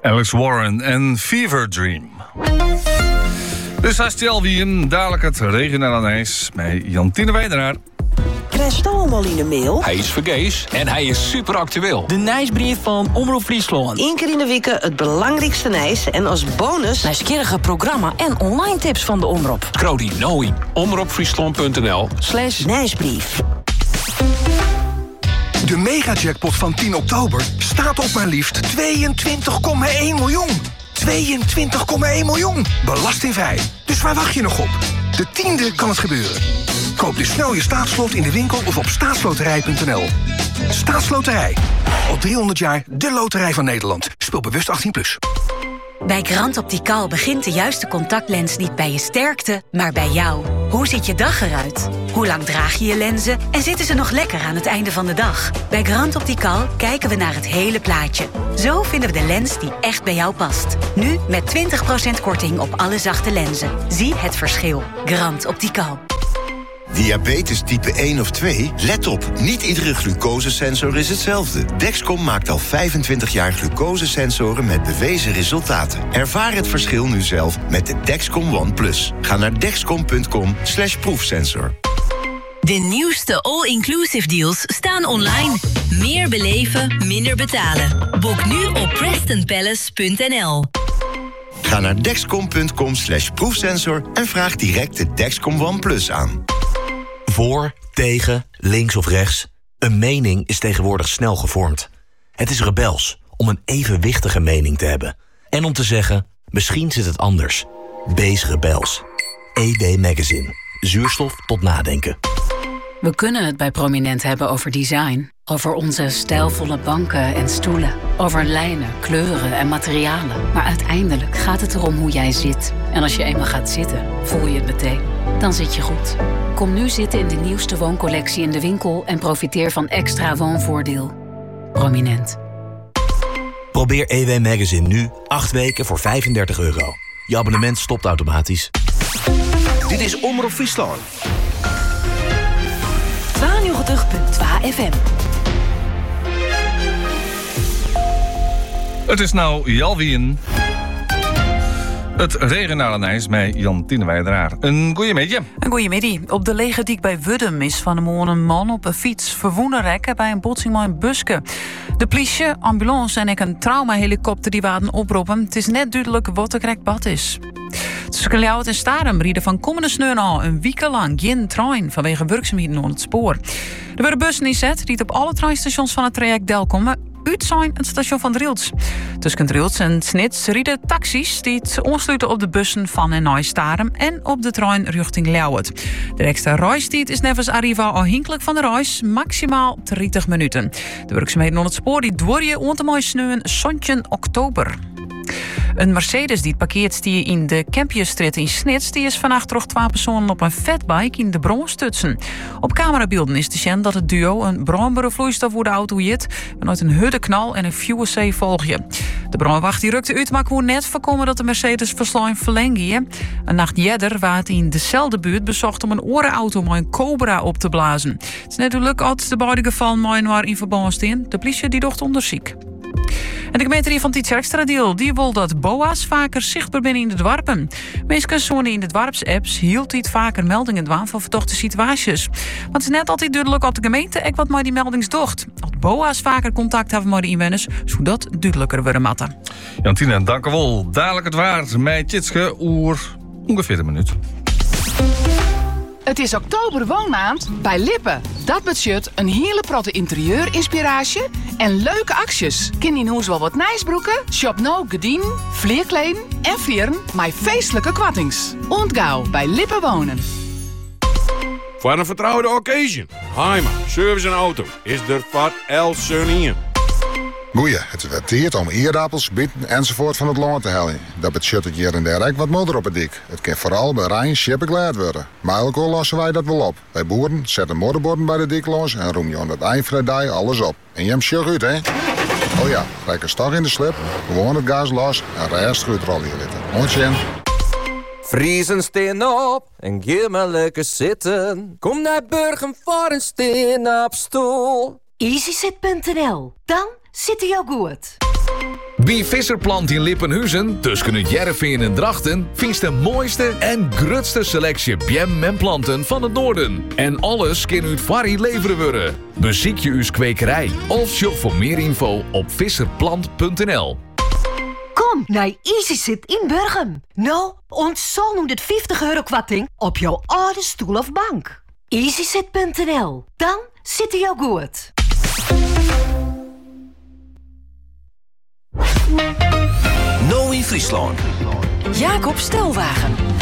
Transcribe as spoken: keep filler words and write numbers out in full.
Alex Warren en Fever Dream. Dus hij stel wie hem dadelijk het regionale ijs met Jantine Weidenaar. Krijg je allemaal in de mail? Hij is vergees en hij is super actueel. De nieuwsbrief van Omroep Friesland. Eén keer in de week het belangrijkste nieuws en als bonus nieuwsgierige programma en online tips van de Omroep. Krodi Noi. omroepfriesland.nl slash nieuwsbrief. De megajackpot van tien oktober staat op maar liefst tweeëntwintig komma één miljoen. tweeëntwintig komma één miljoen. Belastingvrij. Dus waar wacht je nog op? De tiende kan het gebeuren. Koop dus snel je staatslot in de winkel of op staatsloterij punt n l. Staatsloterij. Al driehonderd jaar de loterij van Nederland. Speel bewust achttien plus. Bij Grand Optical begint de juiste contactlens niet bij je sterkte, maar bij jou. Hoe ziet je dag eruit? Hoe lang draag je je lenzen? En zitten ze nog lekker aan het einde van de dag? Bij Grand Optical kijken we naar het hele plaatje. Zo vinden we de lens die echt bij jou past. Nu met twintig procent korting op alle zachte lenzen. Zie het verschil. Grand Optical. Diabetes type één of twee? Let op, niet iedere glucosesensor is hetzelfde. Dexcom maakt al vijfentwintig jaar glucosesensoren met bewezen resultaten. Ervaar het verschil nu zelf met de Dexcom One Plus. Ga naar dexcom punt com slash proefsensor. De nieuwste all-inclusive deals staan online. Meer beleven, minder betalen. Boek nu op preston palace punt n l. Ga naar dexcom punt com slash proefsensor en vraag direct de Dexcom One Plus aan. Voor, tegen, links of rechts. Een mening is tegenwoordig snel gevormd. Het is rebels om een evenwichtige mening te hebben. En om te zeggen, misschien zit het anders. Wees rebels. E W Magazine. Zuurstof tot nadenken. We kunnen het bij Prominent hebben over design. Over onze stijlvolle banken en stoelen. Over lijnen, kleuren en materialen. Maar uiteindelijk gaat het erom hoe jij zit. En als je eenmaal gaat zitten, voel je het meteen. Dan zit je goed. Kom nu zitten in de nieuwste wooncollectie in de winkel... en profiteer van extra woonvoordeel. Prominent. Probeer E W Magazine nu acht weken voor vijfendertig euro. Je abonnement stopt automatisch. Dit is Omroep Friesland. tweeënnegentig komma twee F M. Het is nou Jalwien. Het regionale nieuws met Jantine Weidenaar. Een goeiemiddag. Een goeiemiddag. Op de lege dik bij Wuddum is van de morgen een man op een fiets verwoenen rekken bij een botsing met een buske. De politie, ambulance en ik een traumahelikopter die waren oproepen. Het is net duidelijk wat de correct bad is. Tussen Ljouwert en Starum rieden van komende sneun al een week lang geen trein vanwege werkzaamheden op het spoor. Er worden bussen inzet die op alle treinstations van het traject Delkom uit zijn het station van Driels. Tussen Driels en Snits rieden taxis die het aansluiten op de bussen van en naar Starum en op de trein richting Ljouwert. De extra reistijd is nevens Arriva afhankelijk van de reis maximaal dertig minuten. De werkzaamheden op het spoor die dwarje ontemooi sneeuwen zestien oktober. Een Mercedes die het parkeert stier in de Campionstraat in Snits... die is vannacht toch twee personen op een fatbike in de bron stutsen. Op camerabeelden is te zien dat het duo een brandbare vloeistof voor de auto jit... vanuit een hudde knal en een V C volgje. De brandwacht die rukte uit, maar kon net voorkomen dat de Mercedes verslaan verlengen. Een nacht jeder waard in dezelfde buurt bezocht om een orenauto met een Cobra op te blazen. Het is natuurlijk als de beide gevallen met waar in verband staan. De politie die docht onderzoek. En de gemeente van Tietjerkstra-deel die wil dat boa's vaker zichtbaar binnen in de dorpen. Mensen zonen in de dorpsapps hield dit vaker meldingen dwaan van vertochte situaties. Maar het is net altijd duidelijk op de gemeente ek wat maar die meldingsdocht. Als boa's vaker contact hebben met de inwoners, zodat duidelijker worden matten. Jantine, dank u wel. Dadelijk het waard met Tjitske oer ongeveer een minuut. Het is oktober woonmaand bij Lippen. Dat betekent een hele protte interieurinspiratie en leuke acties. Ken in huis wel wat nijsbroeken, shop nou gedien, vleerkleding en vieren met feestelijke kwattings. Ontgauw bij Lippen wonen. Voor een vertrouwde occasion. Heima, service en auto is er voor El Sunien. Goeie, het is tijd om eerappels, bieten enzovoort van het land te halen. Dat betekent het hier en daar ook wat modder op het dik. Het kan vooral bij Rijn schippen geleid worden. Maar ook al lossen wij dat wel op. Wij boeren zetten modderborden bij de dik los en roem je aan het eind van de dag alles op. En je hem sjuk uit, hè? Oh ja, trek een stok in de slip, gewoon het gas los en rest goed rollen hier zitten. Ontje. Vriezen steen op en geef me lekker zitten. Kom naar Burgum voor een steen op stoel. easysit punt n l. Dan zit hij al goed. Bij Visserplant in Lippenhuizen, tussen het Jervin en Drachten, vindt de mooiste en grootste selectie biemmen en planten van het noorden. En alles kan uit Varrie leveren worden. Beziek je uw kwekerij of shop voor meer info op visserplant punt n l. Kom naar EasySit in Burgum. Nou, ontzol honderdvijftig euro kwarting op jouw oude stoel of bank. EasySit punt n l. Dan zit hij jou goed. Nou in Friesland. Jacob Stelwagen.